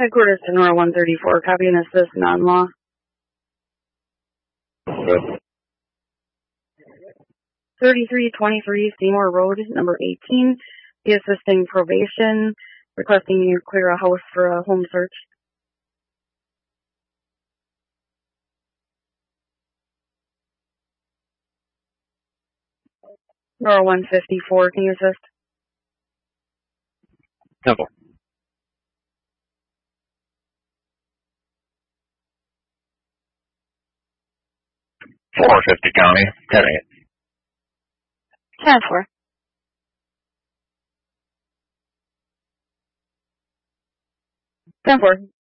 Headquarters to Nora 134, copy and assist non-law. Good. 3323 Seymour Road, number 18. Be assisting probation, requesting you clear a house for a home search. Nora 154, can you assist? Simple. 450 County, 10-8. 10-4. 10-4.